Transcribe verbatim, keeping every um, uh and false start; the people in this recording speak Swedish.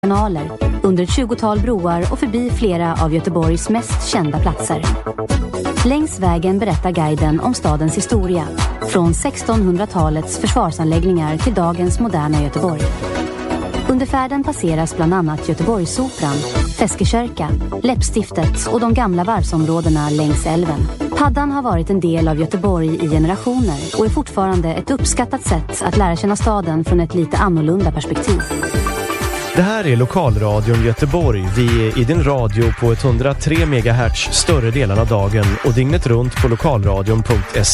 kanaler, under ett tjugotal broar och förbi flera av Göteborgs mest kända platser. Längs vägen berättar guiden om stadens historia, från sextonhundratalets försvarsanläggningar till dagens moderna Göteborg. Under färden passeras bland annat Göteborgsoperan, Feskekörka, Läppstiftet och de gamla varvsområdena längs älven. Paddan har varit en del av Göteborg i generationer och är fortfarande ett uppskattat sätt att lära känna staden från ett lite annorlunda perspektiv. Det här är Lokalradion Göteborg. Vi är i din radio på hundratre megahertz större delen av dagen och dygnet runt på lokalradion punkt se.